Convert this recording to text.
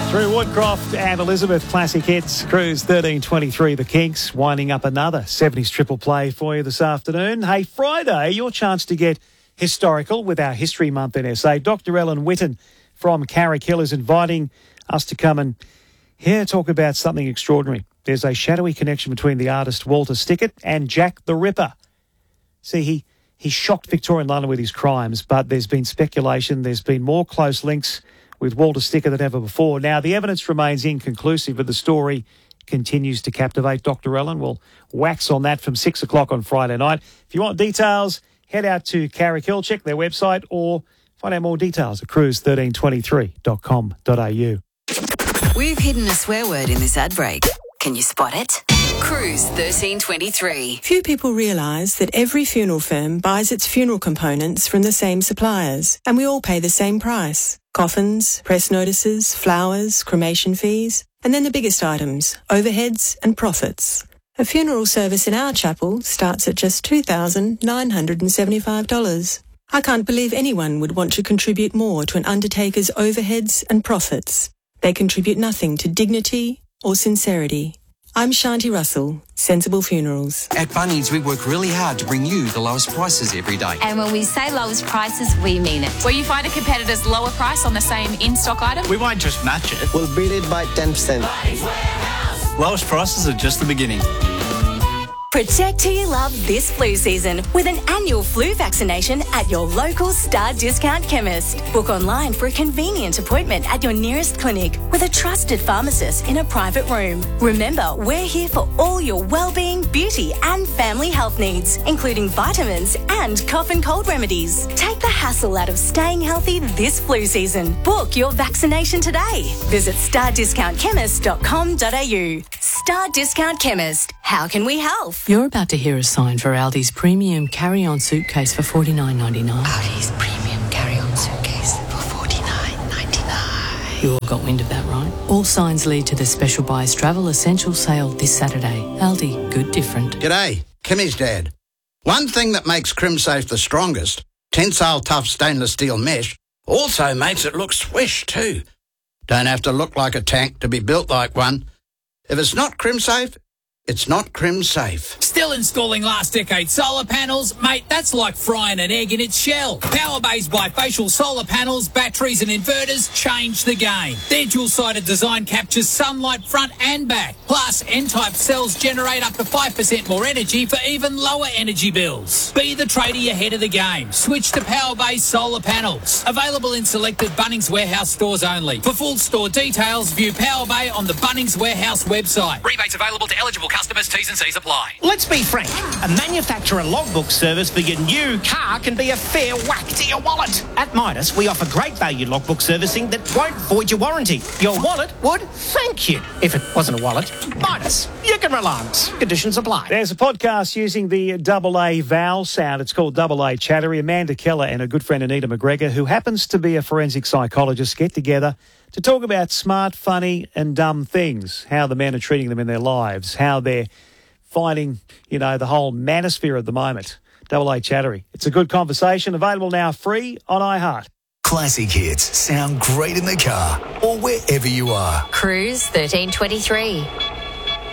Through Woodcroft and Elizabeth, classic hits. Cruise 1323, the Kinks, winding up another 70s triple play for you this afternoon. Hey, Friday, your chance to get historical with our History Month in SA. Dr. Ellen Whitten from Carrick-Hill is inviting us to come and talk about something extraordinary. There's a shadowy connection between the artist Walter Stickett and Jack the Ripper. See, he shocked Victorian London with his crimes, but there's been speculation, there's been more close links with Walter Stickett than ever before. Now, the evidence remains inconclusive, but the story continues to captivate. Dr. Ellen will wax on that from 6 o'clock on Friday night. If you want details, head out to Carrick-Hill, check their website, or find out more details at cruise1323.com.au. We've hidden a swear word in this ad break. Can you spot it? Cruise 1323. Few people realise that every funeral firm buys its funeral components from the same suppliers, and we all pay the same price. Coffins, press notices, flowers, cremation fees, and then the biggest items, overheads and profits. A funeral service in our chapel starts at just $2,975. I can't believe anyone would want to contribute more to an undertaker's overheads and profits. They contribute nothing to dignity or sincerity. I'm Shanti Russell, Sensible Funerals. At Bunnings, we work really hard to bring you the lowest prices every day. And when we say lowest prices, we mean it. Where you find a competitor's lower price on the same in-stock item, we won't just match it. We'll beat it by 10%. Lowest prices are just the beginning. Protect who you love this flu season with an annual flu vaccination at your local Star Discount chemist. Book online for a convenient appointment at your nearest clinic with a trusted pharmacist in a private room. Remember, we're here for all your well-being, beauty and family health needs, including vitamins and cough and cold remedies. Take the hassle out of staying healthy this flu season. Book your vaccination today. Visit stardiscountchemist.com.au. Star Discount Chemist. How can we help? You're about to hear a sign for Aldi's premium carry-on suitcase for $49.99. Aldi's premium carry-on suitcase for $49.99. You all got wind of that, right? All signs lead to the Special Buys Travel Essential Sale this Saturday. Aldi, good different. G'day, Kimmy's dad. One thing that makes CrimSafe the strongest, tensile tough stainless steel mesh, also makes it look swish too. Don't have to look like a tank to be built like one. If it's not CrimSafe, it's not CrimSafe. Still installing last decade solar panels? Mate, that's like frying an egg in its shell. PowerBay's bifacial solar panels, batteries and inverters change the game. Their dual-sided design captures sunlight front and back. Plus, N-type cells generate up to 5% more energy for even lower energy bills. Be the tradie ahead of the game. Switch to PowerBay's solar panels. Available in selected Bunnings Warehouse stores only. For full store details, view PowerBay on the Bunnings Warehouse website. Rebates available to eligible customers, T's and C's apply. Let's be frank, a manufacturer logbook service for your new car can be a fair whack to your wallet. At Midas, we offer great value logbook servicing that won't void your warranty. Your wallet would thank you. If it wasn't a wallet, Midas, you can rely on us. Conditions apply. There's a podcast using the double A vowel sound. It's called Double A Chattery. Amanda Keller and her good friend Anita McGregor, who happens to be a forensic psychologist, get together to talk about smart, funny and dumb things, how the men are treating them in their lives, how they're finding, the whole manosphere at the moment. Double A Chattery. It's a good conversation. Available now free on iHeart. Classic hits sound great in the car or wherever you are. Cruise 1323.